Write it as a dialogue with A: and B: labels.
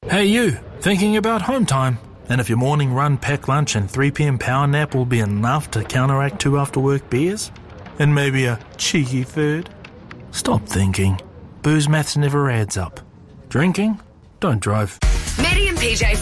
A: Hey you, thinking about home time? And if your morning run, pack lunch and 3pm power nap will be enough to counteract 2 after-work beers? And maybe a cheeky third? Stop thinking. Booze maths never adds up. Drinking? Don't drive.
B: Maddie and PJ